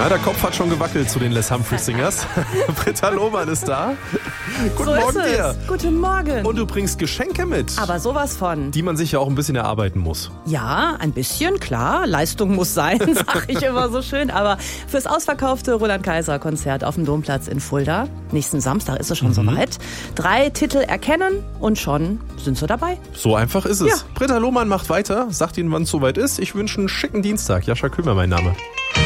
Ja, der Kopf hat schon gewackelt zu den Les Humphries Singers. Britta Lohmann ist da. Guten So Morgen ist es. dir. Guten Morgen. Und du bringst Geschenke mit, Aber sowas von. die man sich ja auch ein bisschen erarbeiten muss. Ja, ein bisschen, klar. Leistung muss sein, sag ich immer so schön. Aber fürs ausverkaufte Roland-Kaiser-Konzert auf dem Domplatz in Fulda, nächsten Samstag ist es schon soweit, 3 Titel erkennen und schon sind sie dabei. So einfach ist es. Ja. Britta Lohmann macht weiter, sagt Ihnen, wann es soweit ist. Ich wünsche einen schicken Dienstag. Jascha Kümer, mein Name.